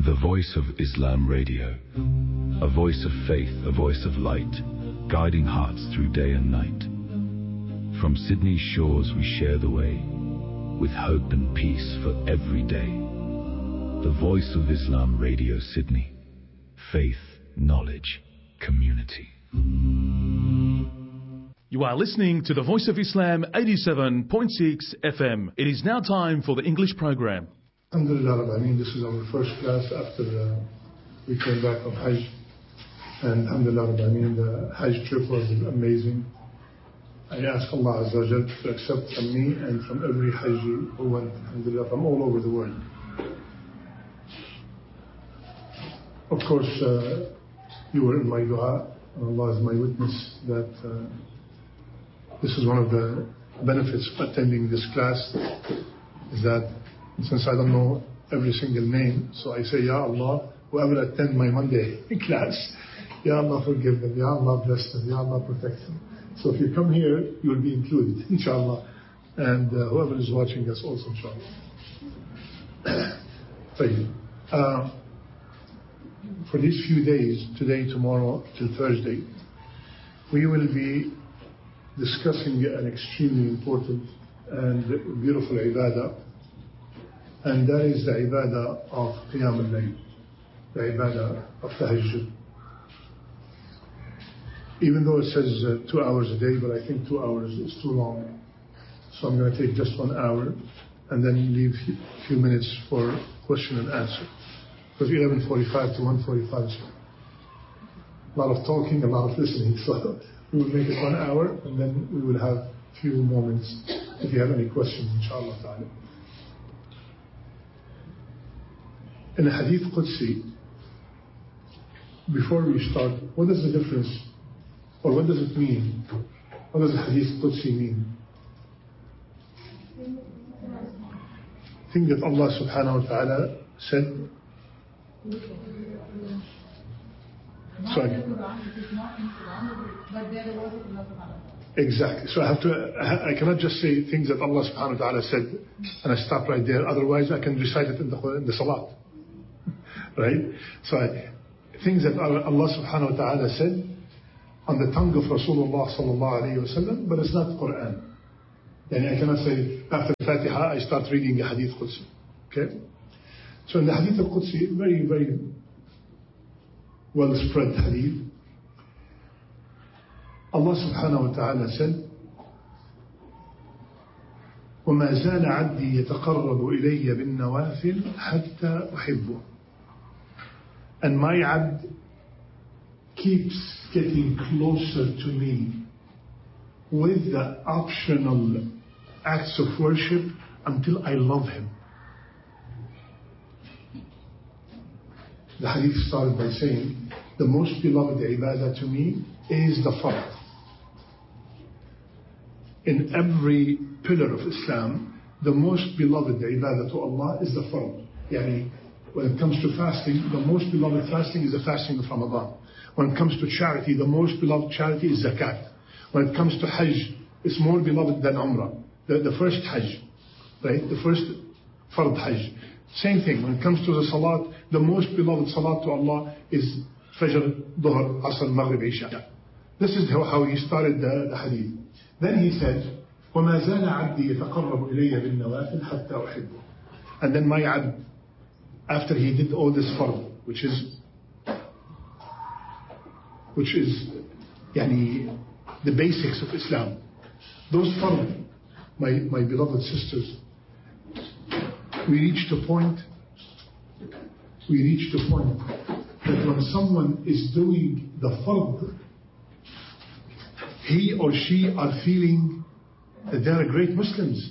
The Voice of Islam Radio. A voice of faith, a voice of light, guiding hearts through day and night. From Sydney's shores we share the way, with hope and peace for every day. The Voice of Islam Radio Sydney. Faith, knowledge, community. You are listening to the Voice of Islam 87.6 FM. It is now time for the English program. Alhamdulillah, this is our first class after we came back from Hajj. And Alhamdulillah, the Hajj trip was amazing. I ask Allah Azza wa Jal to accept from me and from every Hajji who went, Alhamdulillah, from all over the world. Of course, you were in my dua, and Allah is my witness that this is one of the benefits of attending this class, is that since I don't know every single name, so I say, Ya Allah, whoever attend my Monday class, Ya Allah forgive them, Ya Allah bless them, Ya Allah protect them. So if you come here, you will be included, inshallah. And whoever is watching us also, inshallah. For these few days, today, tomorrow, till Thursday, we will be discussing an extremely important and beautiful ibadah, and that is the ibadah of Qiyam al-Layl, the ibadah of Tahajjud. Even though it says 2 hours a day, but I think 2 hours is too long. So I'm going to take just 1 hour and then leave a few minutes for question and answer. Because 11:45 to 1:45 is a lot of talking, a lot of listening. So we will make it 1 hour and then we will have a few moments if you have any questions, inshallah ta'ala. In the Hadith Qudsi, before we start, what is the difference, or what does it mean? What does the Hadith Qudsi mean? Think that Allah subhanahu wa ta'ala said, exactly. So I cannot just say things that Allah subhanahu wa ta'ala said and I stop right there. Otherwise I can recite it in the salat. Right? So things that Allah subhanahu wa ta'ala said on the tongue of Rasulullah sallallahu alayhi wa sallam, but it's not Quran. And I cannot say after Fatiha I start reading the Hadith Qudsi. Okay? So in the Hadith al-Qudsi, very, very well spread Hadith, Allah subhanahu wa ta'ala said, وَمَا زَالَ عَبْدِي يَتَقَرَّبُ إِلَيَّ بِالنَّوَافِلِ حَتَّى أُحِبُّهُ. And my abd keeps getting closer to me with the optional acts of worship until I love him. The hadith started by saying, the most beloved ibadah to me is the fard. In every pillar of Islam, the most beloved ibadah to Allah is the fard. Yani, when it comes to fasting, the most beloved fasting is the fasting of Ramadan. When it comes to charity, the most beloved charity is zakat. When it comes to Hajj, it's more beloved than Umrah. The first Hajj, right? The first Fard Hajj. Same thing, when it comes to the Salat, the most beloved Salat to Allah is Fajr, Dhuhr, Asr, Maghrib, Isha. This is how he started the Hadith. Then he said, وَمَا زَالَ عَبْدِي يَتَقَرَّبُ إِلَيَّ بِالنَّوَافِلِ حَتَّى أُحِبُّهُ. And then my abd, after he did all this Fard, which is yani, the basics of Islam. Those Fard, my beloved sisters, we reached a point that when someone is doing the fard, he or she are feeling that they are great Muslims.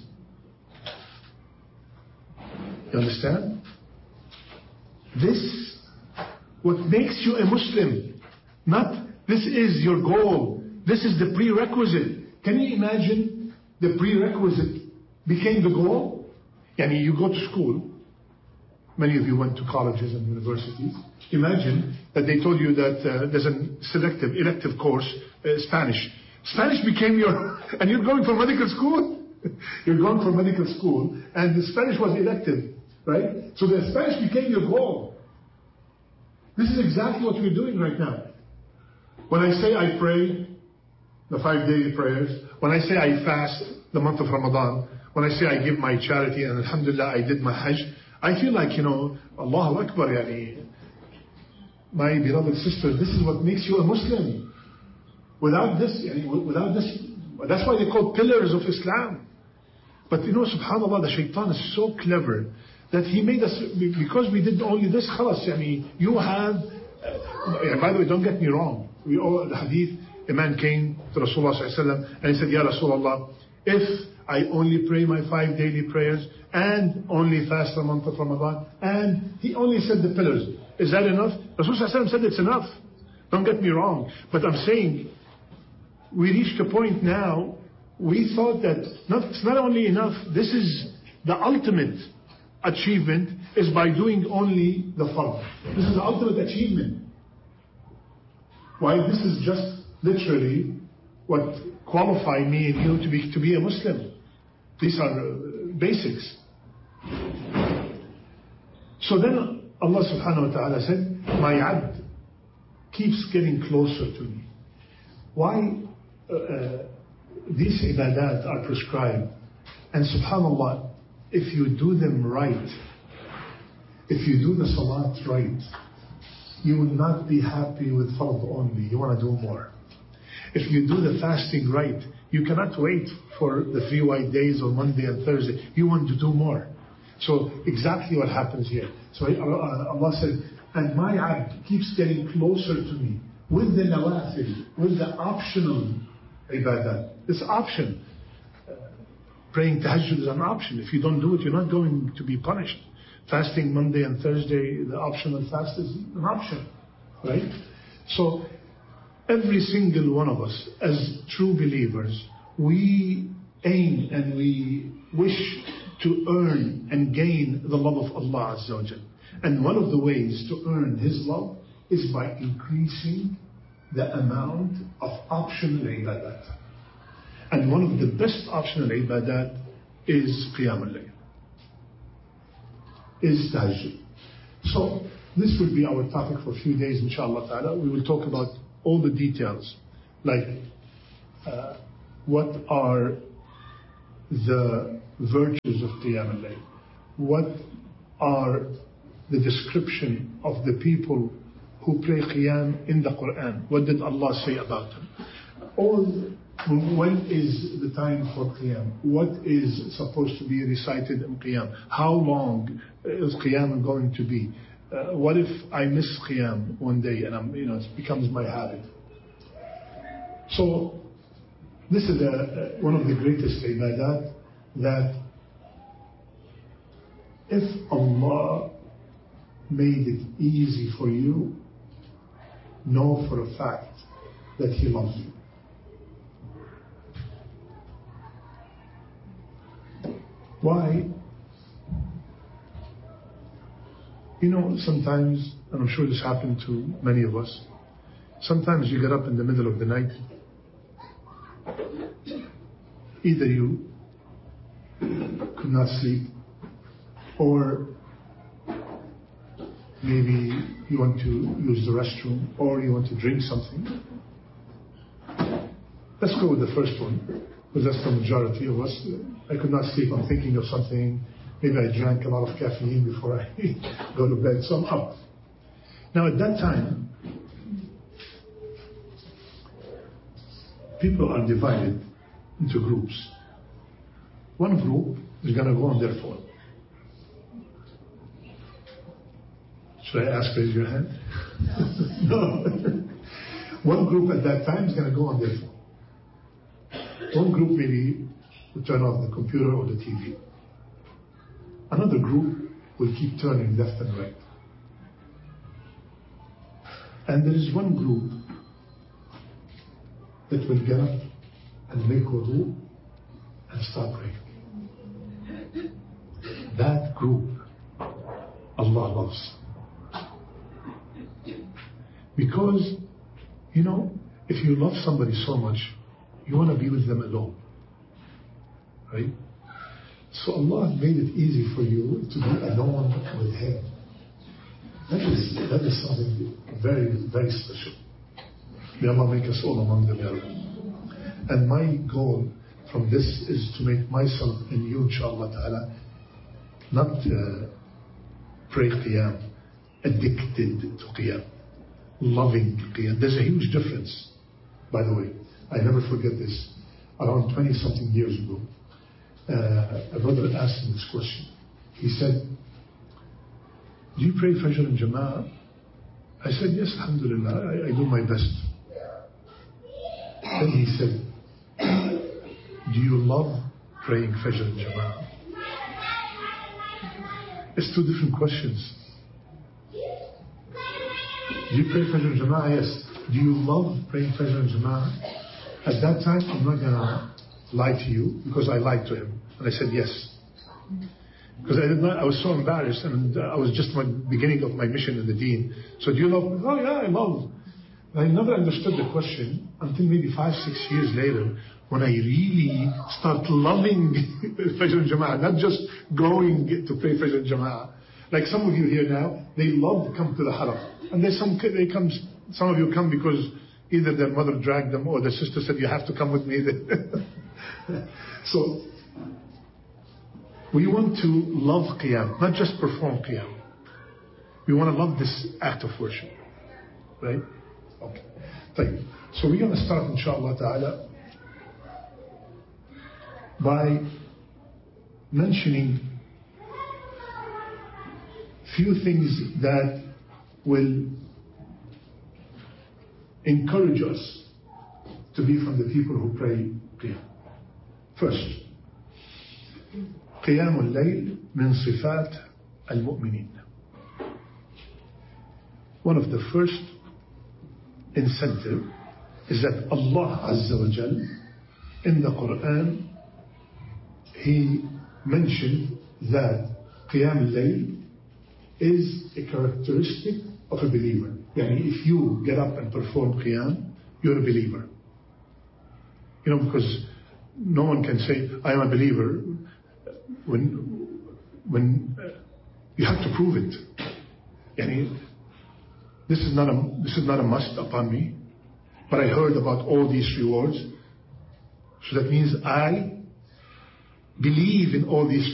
You understand? This, what makes you a Muslim, not this is your goal, this is the prerequisite. Can you imagine the prerequisite became the goal? Yani you go to school, many of you went to colleges and universities. Imagine that they told you that there's a elective course, Spanish. Spanish became your, and you're going for medical school. You're going for medical school, and the Spanish was elective, right? So the Spanish became your goal. This is exactly what we're doing right now. When I say I pray, the 5 daily prayers, when I say I fast the month of Ramadan, when I say I give my charity and alhamdulillah I did my hajj, I feel like, Allahu Akbar, yani, my beloved sister, this is what makes you a Muslim. Without this, that's why they call pillars of Islam. But subhanAllah, the shaitan is so clever that he made us, because we did only this, khalas, you have, by the way, don't get me wrong, the hadith, a man came to Rasulullah and he said, Ya Rasulullah, if I only pray my 5 daily prayers and only fast the month of Ramadan, and he only said the pillars, is that enough? Rasulullah said it's enough. Don't get me wrong. But I'm saying, we reached a point now, we thought that it's not only enough, this is the ultimate achievement, is by doing only the fard. This is the ultimate achievement. Why? This is just literally what qualify me and you to be a Muslim. These are basics. So then Allah subhanahu wa ta'ala said, my abd keeps getting closer to me. Why these ibadat are prescribed? And subhanallah, if you do them right, if you do the salat right, you will not be happy with fard only. You want to do more. If you do the fasting right, you cannot wait for the 3 white days on Monday and Thursday. You want to do more. So exactly what happens here. So Allah said, and my abd keeps getting closer to me with the nawafil, with the optional ibadat. It's option. Praying tahajjud is an option. If you don't do it, you're not going to be punished. Fasting Monday and Thursday, the optional fast is an option. Right? So every single one of us, as true believers, we aim and we wish to earn and gain the love of Allah Azza wa Jal. And one of the ways to earn His love is by increasing the amount of optional ibadat. And one of the best optional ibadat is Qiyam al-Layl, is tahajjud. So this will be our topic for a few days, inshallah ta'ala. We will talk about all the details, like what are the virtues of Qiyam al-Layl, what are the description of the people who pray Qiyam in the Quran, what did Allah say about them, when is the time for Qiyam, what is supposed to be recited in Qiyam, how long is Qiyam going to be, what if I miss Qiyam one day and it becomes my habit. So this is one of the greatest ibadat, that if Allah made it easy for you, know for a fact that He loves you. Why? Sometimes, and I'm sure this happened to many of us, sometimes you get up in the middle of the night, either you could not sleep, or maybe you want to use the restroom, or you want to drink something. Let's go with the first one, because that's the majority of us. I could not sleep, I'm thinking of something. Maybe I drank a lot of caffeine before I go to bed, so I'm up. Now at that time, people are divided into groups. One group is going to go on their phone. Should I ask, raise your hand? No. One group at that time is going to go on their phone. One group maybe will turn off the computer or the TV. Another group will keep turning left and right. And there is one group that will get up and make wudu and start praying. That group, Allah loves. Because, if you love somebody so much, you want to be with them alone. Right? So Allah made it easy for you to be alone with Him. That is something very, very special. May Allah make us all among them, Ya Rabbi. And my goal from this is to make myself and you, inshallah ta'ala, not pray qiyam, addicted to qiyam, loving qiyam. There's a huge difference, by the way. I never forget this. Around 20-something years ago, a brother asked me this question. He said, do you pray Fajr and Jama'ah? I said, yes, alhamdulillah, I do my best. Then he said, do you love praying Fajr and Jama'ah? It's two different questions. Do you pray Fajr and Jama'ah? Yes. Do you love praying Fajr and Jama'ah? At that time, I'm not going to lie to you, because I lied to him. And I said yes. Because I was so embarrassed, and I was just my beginning of my mission in the deen. So do you love? Oh yeah, I love. And I never understood the question until maybe 5-6 years later, when I really start loving Fajr and Jama'ah, not just going to pray Fajr and Jama'ah. Like some of you here now, they love to come to the Haram. And some of you come because either their mother dragged them or their sister said, you have to come with me. So, we want to love Qiyam, not just perform Qiyam. We want to love this act of worship. Right? Okay. So we're going to start, inshallah ta'ala, by mentioning few things that will encourage us to be from the people who pray Qiyam. First, قيام الليل من صفات المؤمنين. One of the first incentive is that Allah Azza wa Jal in the Quran, He mentioned that قيام الليل is a characteristic of a believer. Yani if you get up and perform qiyam, you're a believer. Because no one can say, I am a believer, when you have to prove it. Yani, this is not a must upon me, but I heard about all these rewards. So that means I believe in all these